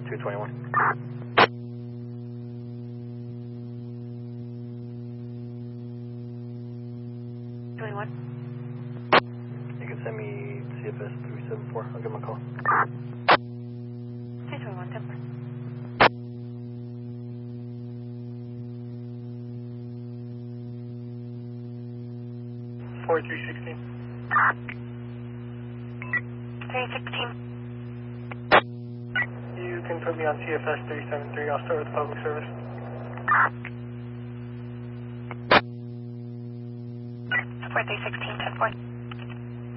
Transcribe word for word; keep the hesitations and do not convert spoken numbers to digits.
two twenty-one. twenty-one. You can send me C F S three seven four. I'll give him a call. two twenty-one, ten four. four three sixteen. three sixteen. You can put me on C F S three seven three. I'll start with public service. four three sixteen, ten four.